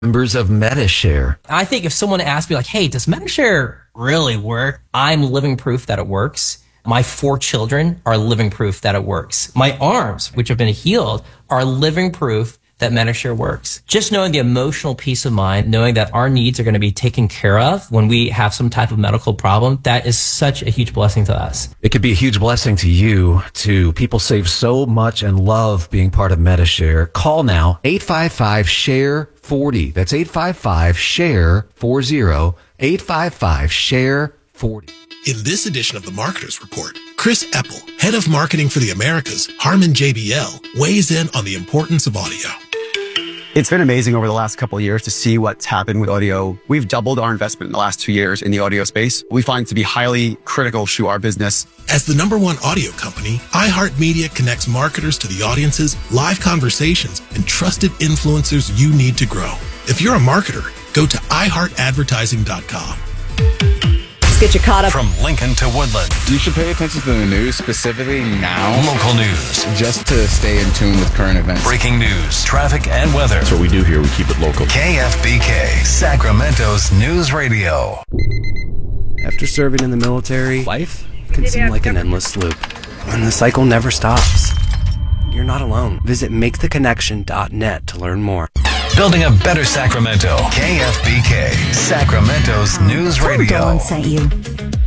Members of MediShare. I think if someone asked me like, hey, does MediShare really work? I'm living proof that it works. My 4 children are living proof that it works. My arms, which have been healed, are living proof that MediShare works. Just knowing the emotional peace of mind, knowing that our needs are going to be taken care of when we have some type of medical problem, that is such a huge blessing to us. It could be a huge blessing to you, too. People save so much and love being part of MediShare. Call now, 855-SHARE-40. That's 855-SHARE-40, 855-SHARE-40. In this edition of the Marketers Report, Chris Epple, head of marketing for the Americas, Harman JBL, weighs in on the importance of audio. It's been amazing over the last couple of years to see what's happened with audio. We've doubled our investment in the last 2 years in the audio space. We find it to be highly critical to our business. As the #1 audio company, iHeartMedia connects marketers to the audiences, live conversations, and trusted influencers you need to grow. If you're a marketer, go to iHeartAdvertising.com. Get you caught up. From Lincoln to Woodland. You should pay attention to the news, specifically now. Local news. Just to stay in tune with current events. Breaking news, traffic, and weather. That's what we do here. We keep it local. KFBK, Sacramento's News Radio. After serving in the military, life can seem like an endless loop. And the cycle never stops. You're not alone. Visit MakeTheConnection.net to learn more. Building a better Sacramento. KFBK, Sacramento's News Radio. Dawn sent you.